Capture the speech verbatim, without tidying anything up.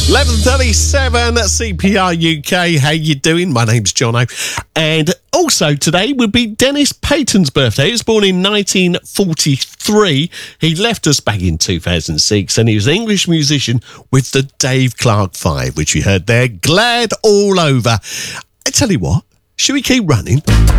eleven thirty-seven at C P R U K. How you doing? My name's Jono. And also today would be Dennis Payton's birthday. He was born in nineteen forty-three. He left us back in two thousand six, and he was an English musician with the Dave Clark Five, which we heard there. Glad all over. I tell you what, should we keep running?